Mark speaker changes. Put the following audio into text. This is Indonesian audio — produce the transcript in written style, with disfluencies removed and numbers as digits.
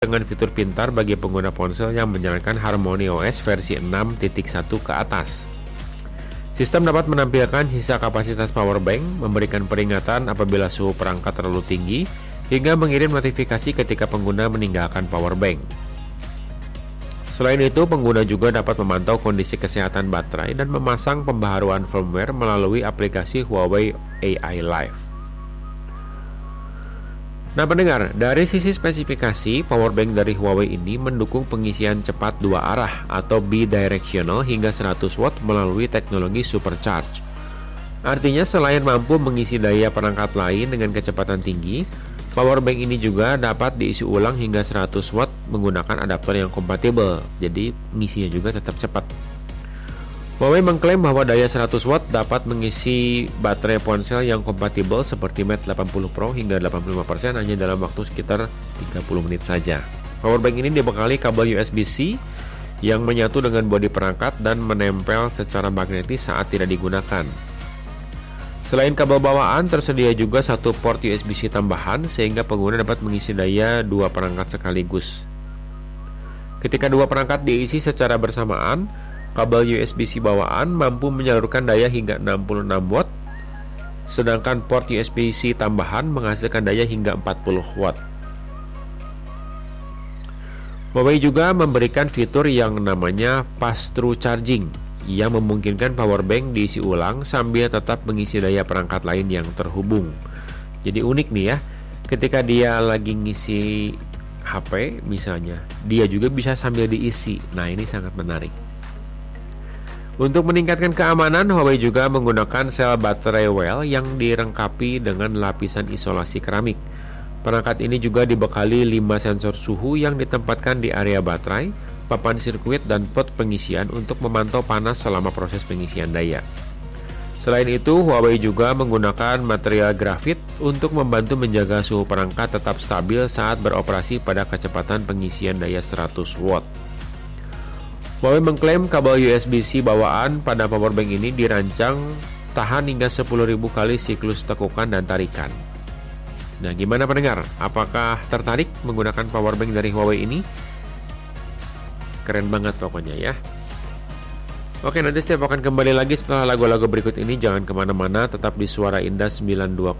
Speaker 1: dengan fitur pintar bagi pengguna ponsel yang menjalankan Harmony OS versi 6.1 ke atas. Sistem dapat menampilkan sisa kapasitas powerbank, memberikan peringatan apabila suhu perangkat terlalu tinggi, hingga mengirim notifikasi ketika pengguna meninggalkan powerbank. Selain itu, pengguna juga dapat memantau kondisi kesehatan baterai dan memasang pembaharuan firmware melalui aplikasi Huawei AI Live. Nah pendengar, dari sisi spesifikasi, powerbank dari Huawei ini mendukung pengisian cepat dua arah atau bidirectional hingga 100 watt melalui teknologi supercharge. Artinya selain mampu mengisi daya perangkat lain dengan kecepatan tinggi, powerbank ini juga dapat diisi ulang hingga 100 watt menggunakan adaptor yang kompatibel, jadi ngisinya juga tetap cepat. Huawei mengklaim bahwa daya 100 watt dapat mengisi baterai ponsel yang kompatibel seperti Mate 80 Pro hingga 85% hanya dalam waktu sekitar 30 menit saja. Powerbank ini dibekali kabel USB-C yang menyatu dengan bodi perangkat dan menempel secara magnetis saat tidak digunakan. Selain kabel bawaan, tersedia juga satu port USB-C tambahan sehingga pengguna dapat mengisi daya dua perangkat sekaligus. Ketika dua perangkat diisi secara bersamaan, kabel USB-C bawaan mampu menyalurkan daya hingga 66 watt, sedangkan port USB-C tambahan menghasilkan daya hingga 40 watt. Huawei juga memberikan fitur yang namanya pass-through charging, yang memungkinkan powerbank diisi ulang sambil tetap mengisi daya perangkat lain yang terhubung. Jadi unik nih ya, ketika dia lagi ngisi HP misalnya, dia juga bisa sambil diisi. Nah ini sangat menarik. Untuk meningkatkan keamanan, Huawei juga menggunakan sel baterai well yang dilengkapi dengan lapisan isolasi keramik. Perangkat ini juga dibekali 5 sensor suhu yang ditempatkan di area baterai, papan sirkuit, dan pot pengisian untuk memantau panas selama proses pengisian daya. Selain itu, Huawei juga menggunakan material grafit untuk membantu menjaga suhu perangkat tetap stabil saat beroperasi pada kecepatan pengisian daya 100 watt. Huawei mengklaim kabel USB-C bawaan pada powerbank ini dirancang tahan hingga 10.000 kali siklus tekukan dan tarikan. Nah, gimana pendengar? Apakah tertarik menggunakan powerbank dari Huawei ini? Keren banget pokoknya ya. Oke, nanti Steve akan kembali lagi setelah lagu-lagu berikut ini. Jangan kemana-mana, tetap di Suara Indah 92,8